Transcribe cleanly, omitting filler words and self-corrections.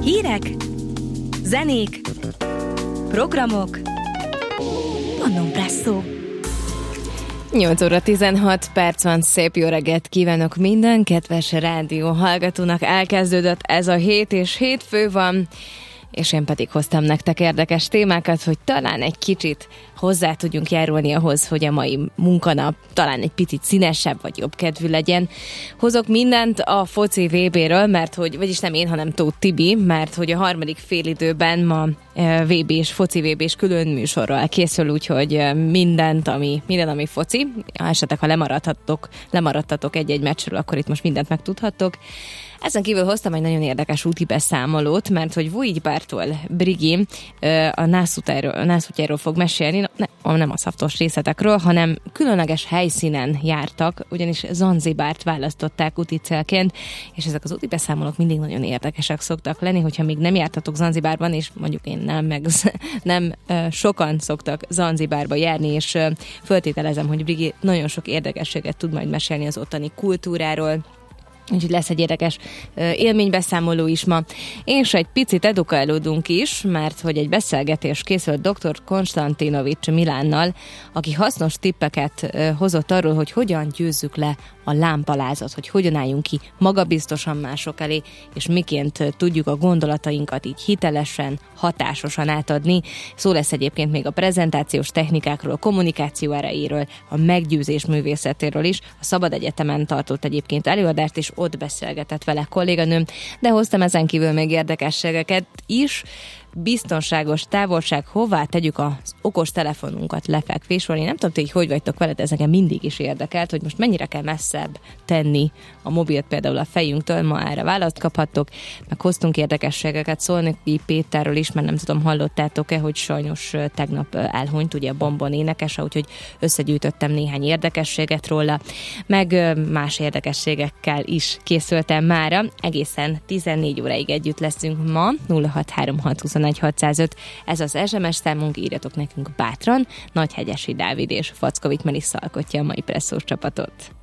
Hírek, zenék, programok, Pannón Presszó. 8 óra 16 perc van, szép jó reggelt kívánok minden kedves rádió hallgatónak. Elkezdődött ez a hét, és hétfő van, és én pedig hoztam nektek érdekes témákat, hogy talán egy kicsit hozzá tudjunk járulni ahhoz, hogy a mai munkanap talán egy picit színesebb vagy jobb kedvű legyen. Hozok mindent a foci VB-ről, mert hogy, vagyis nem én, hanem Tóth Tibi, mert hogy a harmadik félidőben ma VB-s, foci VB-s külön műsorral készül, úgyhogy minden, ami foci. Esetleg, ha lemaradtatok egy-egy meccsről, akkor itt most mindent megtudhattok. Ezen kívül hoztam egy nagyon érdekes úti beszámolót, mert hogy Vujic-Bartól Brigi a nászútjáról fog mesélni, nem a szaftos részletekről, hanem különleges helyszínen jártak, ugyanis Zanzibárt választották úti célként, és ezek az úti beszámolók mindig nagyon érdekesek szoktak lenni, hogyha még nem jártatok Zanzibárban, és mondjuk én nem sokan szoktak Zanzibárba járni, és föltételezem, hogy Brigi nagyon sok érdekességet tud majd mesélni az ottani kultúráról. Úgyhogy lesz egy érdekes élménybeszámoló is ma. És egy picit edukálódunk is, mert hogy egy beszélgetés készült dr. Konstantinovics Milánnal, aki hasznos tippeket hozott arról, hogy hogyan győzzük le a lámpalázat, hogy hogyan álljunk ki magabiztosan mások elé, és miként tudjuk a gondolatainkat így hitelesen, hatásosan átadni. Szó lesz egyébként még a prezentációs technikákról, a kommunikáció erejéről, a meggyőzés művészetéről is. A Szabad Egyetemen tartott egyébként előadást, és ott beszélgetett vele kolléganőm, de hoztam ezen kívül még érdekességeket is. Biztonságos távolság, hová tegyük az okos telefonunkat lefekvésről. Én nem tudom, hogy vagytok veled, ez nekem mindig is érdekelt, hogy most mennyire kell messzebb tenni a mobilt például a fejünktől, ma erre választ kaphattok, meg hoztunk érdekességeket Szolnoki Péterről is, mert nem tudom, hallottátok-e, hogy sajnos tegnap elhunyt, ugye a Bombon énekese, úgyhogy összegyűjtöttem néhány érdekességet róla, meg más érdekességekkel is készültem mára. Egészen 14 óráig együtt leszünk ma, 0636210605. Ez az SMS számunk, írjatok nekünk bátran. Nagyhegyesi Dávid és Fackovics Melissa alkotja a mai presszós csapatot.